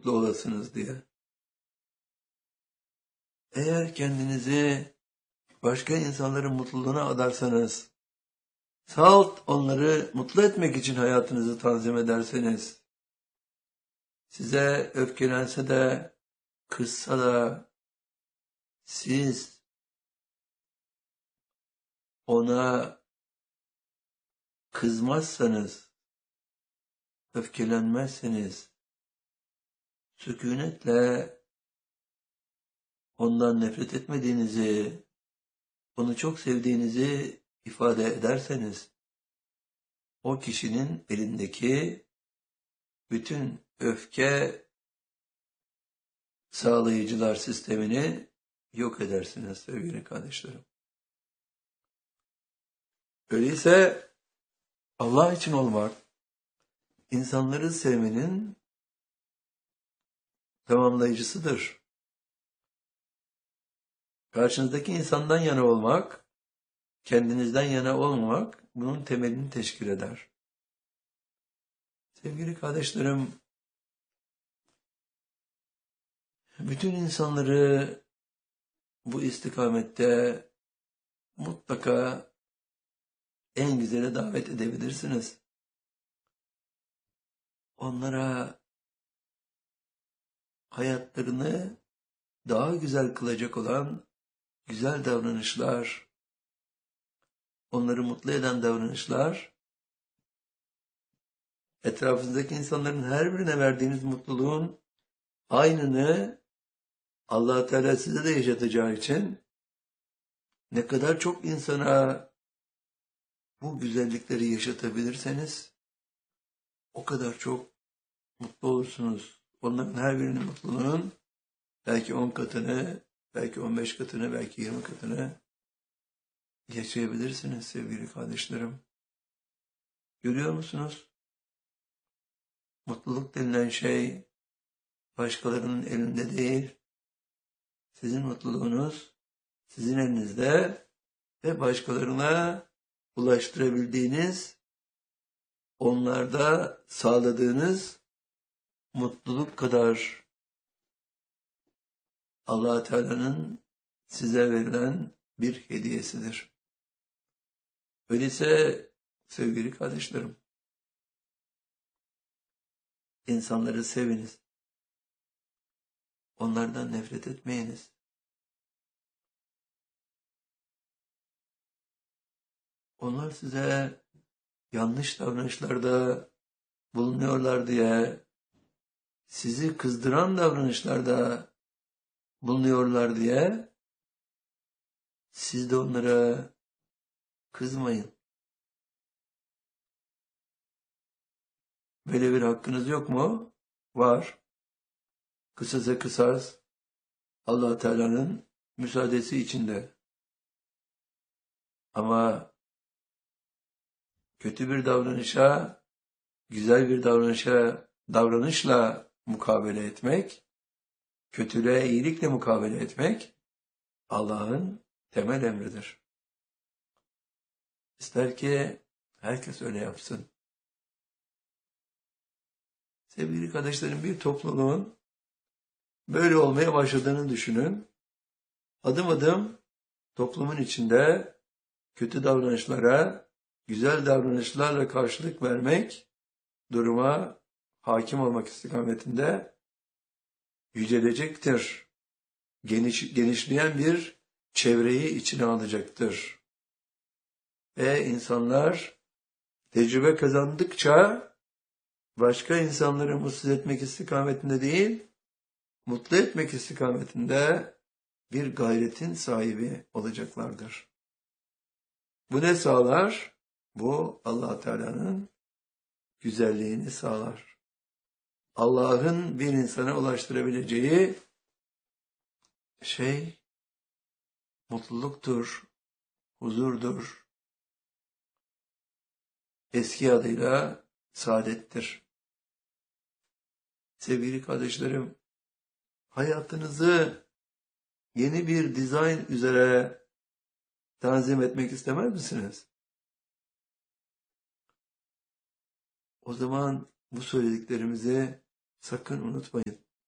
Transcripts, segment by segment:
mutlu olasınız diye. Eğer kendinizi başka insanların mutluluğuna adarsanız, salt onları mutlu etmek için hayatınızı tanzim ederseniz, size öfkelense de, kızsa da, siz ona kızmazsanız, öfkelenmezseniz, sükunetle ondan nefret etmediğinizi, onu çok sevdiğinizi ifade ederseniz, o kişinin elindeki bütün öfke sağlayıcılar sistemini yok edersiniz sevgili kardeşlerim. Öyleyse Allah için olmak, insanları sevmenin tamamlayıcısıdır. Karşınızdaki insandan yana olmak, kendinizden yana olmamak bunun temelini teşkil eder. Sevgili kardeşlerim, bütün insanları bu istikamette mutlaka en güzele davet edebilirsiniz. Onlara hayatlarını daha güzel kılacak olan güzel davranışlar, onları mutlu eden davranışlar, etrafınızdaki insanların her birine verdiğiniz mutluluğun aynını Allah Teala size de yaşatacağı için ne kadar çok insana bu güzellikleri yaşatabilirseniz o kadar çok mutlu olursunuz. Onların her birinin mutluluğun belki 10 katını, belki 15 katını, belki 20 katını yaşayabilirsiniz sevgili kardeşlerim. Görüyor musunuz? Mutluluk denilen şey başkalarının elinde değil. Sizin mutluluğunuz sizin elinizde ve başkalarına ulaştırabildiğiniz, onlarda sağladığınız mutluluk kadar Allah Teala'nın size verilen bir hediyesidir. Öyleyse sevgili kardeşlerim, insanları seviniz. Onlardan nefret etmeyiniz. Onlar size yanlış davranışlarda bulunuyorlar diye, sizi kızdıran davranışlarda bulunuyorlar diye, siz de onlara kızmayın. Böyle bir hakkınız yok mu? Var. Kısasa kısas, Allah Teala'nın müsaadesi içinde. Ama kötü bir davranışa, güzel bir davranışla mukabele etmek, kötülüğe iyilikle mukabele etmek Allah'ın temel emridir. İster ki herkes öyle yapsın. Sevgili kardeşlerim, bir toplumun böyle olmaya başladığını düşünün. Adım adım toplumun içinde kötü davranışlara, güzel davranışlarla karşılık vermek, duruma hakim olmak istikametinde yücelecektir. Genişleyen bir çevreyi içine alacaktır. Ve insanlar tecrübe kazandıkça başka insanları mutsuz etmek istikametinde değil, mutlu etmek istikametinde bir gayretin sahibi olacaklardır. Bu ne sağlar? Bu Allah Teala'nın güzelliğini sağlar. Allah'ın bir insana ulaştırabileceği şey mutluluktur, huzurdur. Eski adıyla saadettir. Sevgili kardeşlerim, hayatınızı yeni bir dizayn üzere tanzim etmek istemez misiniz? O zaman bu söylediklerimizi sakın unutmayın.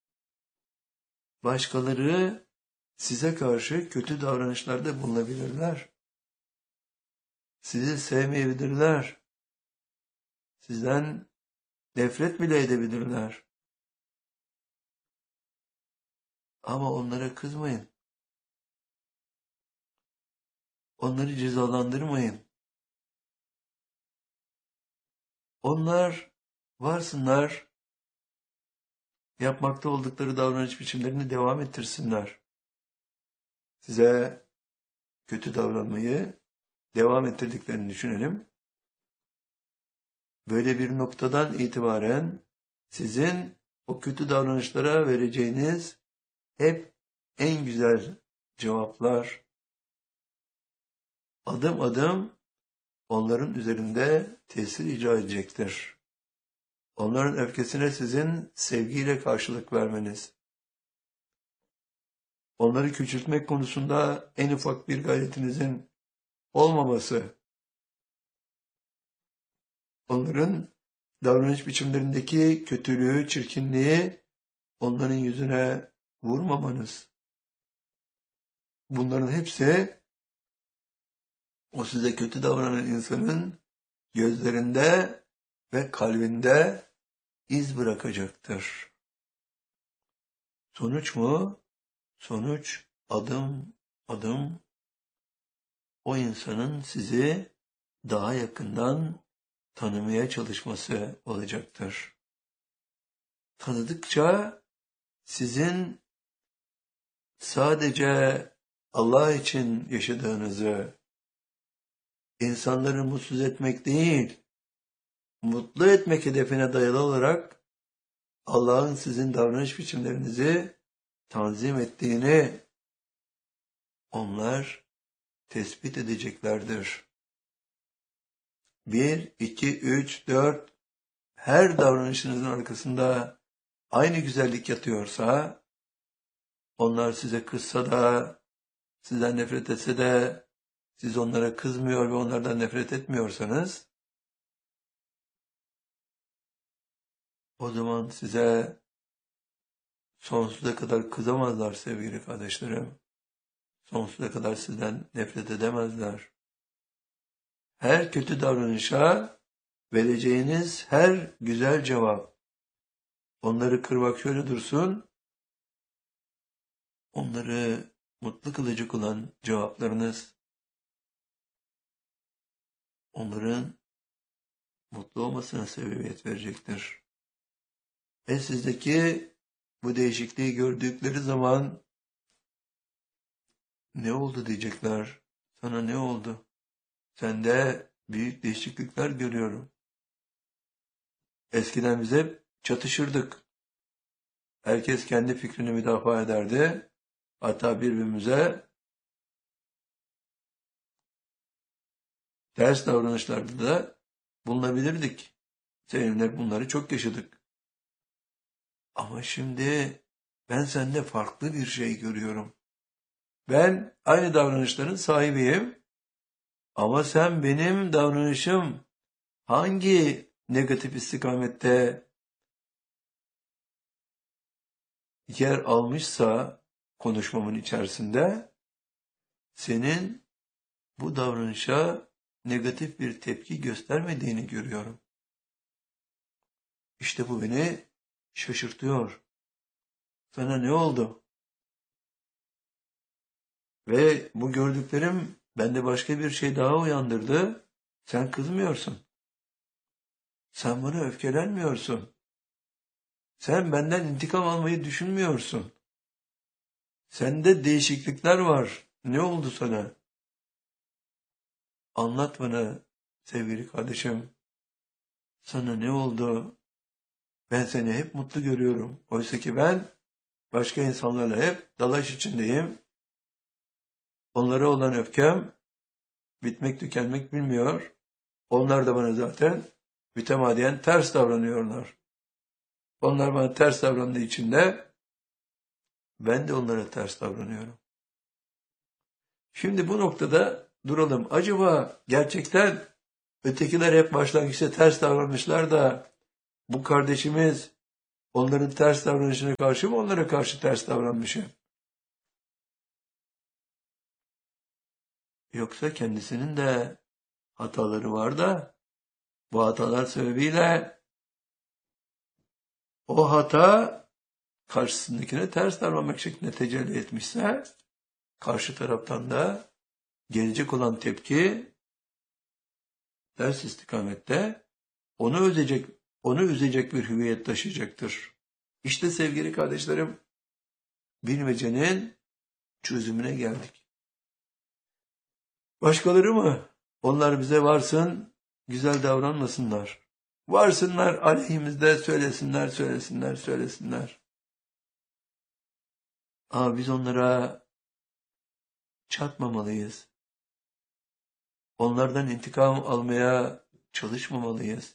başkaları size karşı kötü davranışlarda bulunabilirler. Sizi sevmeyebilirler. Sizden nefret bile edebilirler. Ama onlara kızmayın. Onları cezalandırmayın. Onlar varsınlar, yapmakta oldukları davranış biçimlerini devam ettirsinler. Size kötü davranmayı devam ettirdiklerini düşünelim. Böyle bir noktadan itibaren sizin o kötü davranışlara vereceğiniz hep en güzel cevaplar, adım adım onların üzerinde tesir icra edecektir. Onların öfkesine sizin sevgiyle karşılık vermeniz, onları küçültmek konusunda en ufak bir gayretinizin olmaması, onların davranış biçimlerindeki kötülüğü, çirkinliği onların yüzüne vurmamanız. Bunların hepsi o size kötü davranan insanın gözlerinde ve kalbinde iz bırakacaktır. Sonuç mu? Sonuç adım adım o insanın sizi daha yakından tanımaya çalışması olacaktır. Tanıdıkça sizin sadece Allah için yaşadığınızı, insanları mutsuz etmek değil, mutlu etmek hedefine dayalı olarak Allah'ın sizin davranış biçimlerinizi tanzim ettiğini onlar tespit edeceklerdir. 1, 2, 3, 4 her davranışınızın arkasında aynı güzellik yatıyorsa, onlar size kızsa da, sizden nefret etse de, siz onlara kızmıyor ve onlardan nefret etmiyorsanız, o zaman size sonsuza kadar kızamazlar sevgili kardeşlerim. Sonsuza kadar sizden nefret edemezler. Her kötü davranışa vereceğiniz her güzel cevap, onları kırmak şöyle dursun, onları mutlu kılacak olan cevaplarınız, onların mutlu olmasına sebebiyet verecektir. Ve sizdeki bu değişikliği gördükleri zaman ne oldu diyecekler. Sana ne oldu? Sende büyük değişiklikler görüyorum. Eskiden biz hep çatışırdık. Herkes kendi fikrini müdafaa ederdi. Hatta birbirimize ters davranışlarda da bulunabilirdik. Seninle bunları çok yaşadık. Ama şimdi ben sende farklı bir şey görüyorum. Ben aynı davranışların sahibiyim. Ama sen benim davranışım hangi negatif istikamette yer almışsa konuşmamın içerisinde, senin bu davranışa negatif bir tepki göstermediğini görüyorum. İşte bu beni şaşırtıyor. Sana ne oldu? Ve bu gördüklerim bende başka bir şey daha uyandırdı. Sen kızmıyorsun. Sen bana öfkelenmiyorsun. Sen benden intikam almayı düşünmüyorsun. Sende değişiklikler var. Ne oldu sana? Anlat bana sevgili kardeşim. Sana ne oldu? Ben seni hep mutlu görüyorum. Oysa ki ben başka insanlarla hep dalaş içindeyim. Onlara olan öfkem bitmek tükenmek bilmiyor. Onlar da bana zaten mütemadiyen ters davranıyorlar. Onlar bana ters davrandığı için de ben de onlara ters davranıyorum. Şimdi bu noktada duralım. Acaba gerçekten ötekiler hep başlangıçta ters davranmışlar da bu kardeşimiz onların ters davranışına karşı mı onlara karşı ters davranmışım? Yoksa kendisinin de hataları var da bu hatalar sebebiyle o hata karşısındakine ters davranmak şeklinde tecelli etmişse karşı taraftan da gelecek olan tepki ters istikamette onu üzecek bir hüviyet taşıyacaktır. İşte sevgili kardeşlerim, bilmecenin çözümüne geldik. Başkaları mı? Onlar bize varsın, güzel davranmasınlar. Varsınlar aleyhimizde söylesinler. Ama biz onlara çatmamalıyız. Onlardan intikam almaya çalışmamalıyız.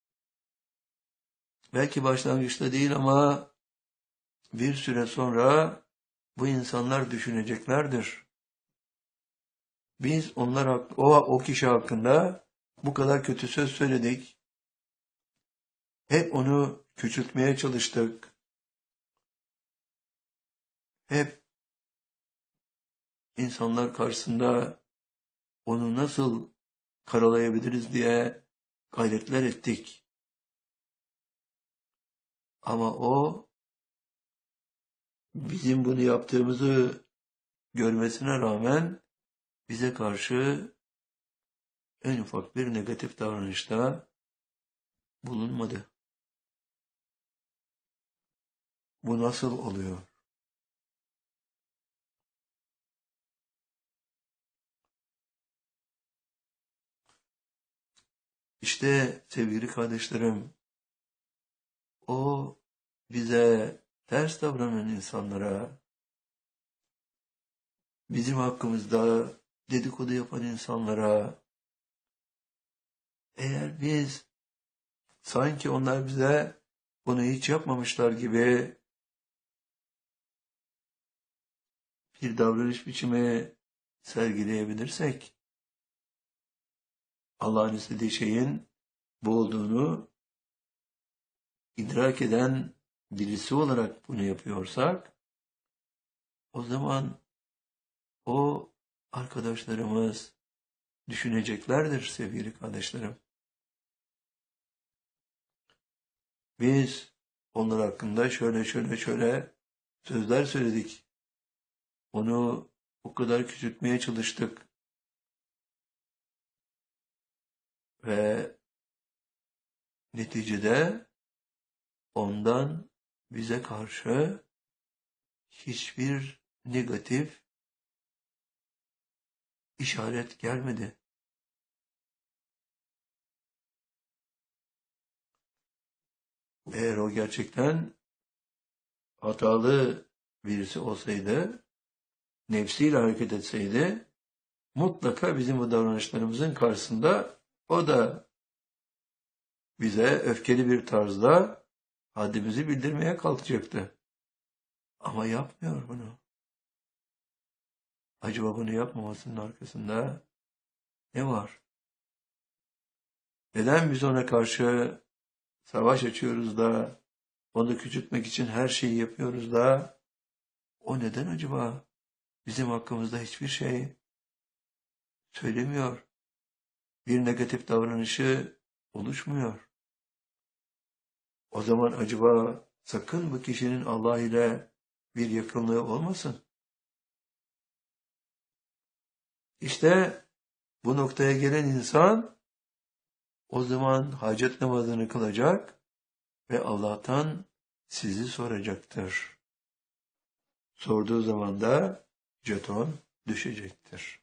Belki başlangıçta değil ama bir süre sonra bu insanlar düşüneceklerdir. Biz o kişi hakkında bu kadar kötü söz söyledik. Hep onu küçültmeye çalıştık. Hep insanlar karşısında onu nasıl karalayabiliriz diye gayretler ettik. Ama o bizim bunu yaptığımızı görmesine rağmen bize karşı en ufak bir negatif davranışta bulunmadı. Bu nasıl oluyor? İşte sevgili kardeşlerim, o bize ters davranan insanlara, bizim hakkımızda dedikodu yapan insanlara, eğer biz sanki onlar bize bunu hiç yapmamışlar gibi bir davranış biçimi sergileyebilirsek, Allah'ın istediği şeyin bu olduğunu idrak eden birisi olarak bunu yapıyorsak, o zaman o arkadaşlarımız düşüneceklerdir sevgili kardeşlerim. Biz onlar hakkında şöyle sözler söyledik. Onu o kadar küçültmeye çalıştık. Ve neticede ondan bize karşı hiçbir negatif işaret gelmedi. Eğer o gerçekten hatalı birisi olsaydı, nefsiyle hareket etseydi, mutlaka bizim bu davranışlarımızın karşısında o da bize öfkeli bir tarzda haddimizi bildirmeye kalkacaktı. Ama yapmıyor bunu. Acaba bunu yapmamasının arkasında ne var? Neden biz ona karşı savaş açıyoruz da, onu küçültmek için her şeyi yapıyoruz da, o neden acaba bizim hakkımızda hiçbir şey söylemiyor? Bir negatif davranışı oluşmuyor. O zaman acaba sakın bu kişinin Allah ile bir yakınlığı olmasın. İşte bu noktaya gelen insan o zaman hacet namazını kılacak ve Allah'tan sizi soracaktır. Sorduğu zaman da jeton düşecektir.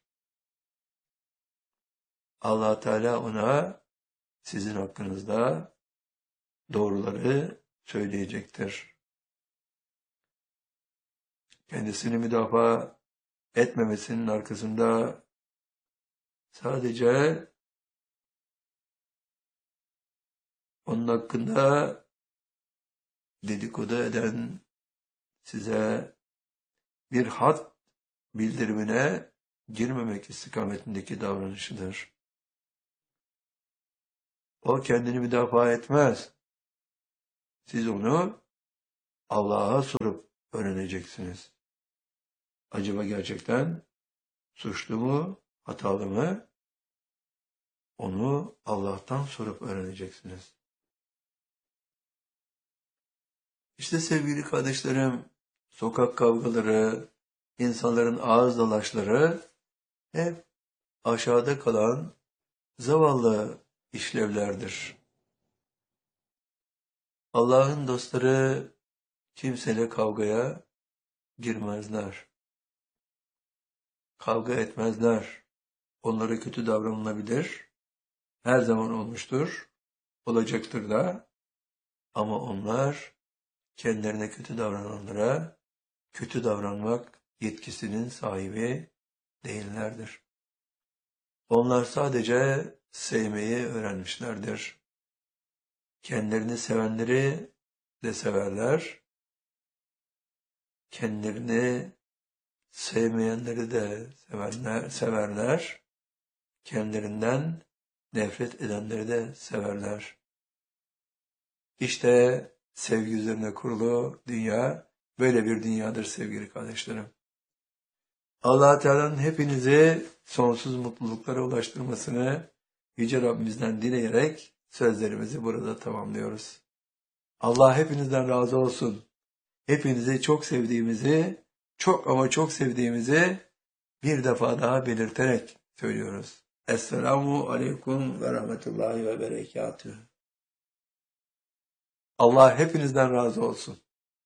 Allah Teala ona sizin hakkınızda doğruları söyleyecektir. Kendisini müdafaa etmemesinin arkasında sadece onun hakkında dedikodu eden size bir had bildirimine girmemek istikametindeki davranışıdır. O kendini müdafaa etmez. Siz onu Allah'a sorup öğreneceksiniz. Acaba gerçekten suçlu mu, hatalı mı? Onu Allah'tan sorup öğreneceksiniz. İşte sevgili kardeşlerim, sokak kavgaları, insanların ağız dalaşları hep aşağıda kalan zavallı işlevlerdir. Allah'ın dostları kimseyle kavgaya girmezler. Kavga etmezler. Onlara kötü davranılabilir. Her zaman olmuştur. Olacaktır da. Ama onlar kendilerine kötü davrananlara kötü davranmak yetkisinin sahibi değillerdir. Onlar sadece sevmeyi öğrenmişlerdir. Kendilerini sevenleri de severler. Kendilerini sevmeyenleri de severler. Kendilerinden nefret edenleri de severler. İşte sevgi üzerine kurulu dünya böyle bir dünyadır sevgili kardeşlerim. Allah Teala'nın hepinizi sonsuz mutluluklara ulaştırmasını Yüce Rabbimizden dileyerek sözlerimizi burada tamamlıyoruz. Allah hepinizden razı olsun. Hepinizi çok sevdiğimizi, çok ama çok sevdiğimizi bir defa daha belirterek söylüyoruz. Esselamu Aleyküm ve Rahmetullahi ve Berekatühü. Allah hepinizden razı olsun.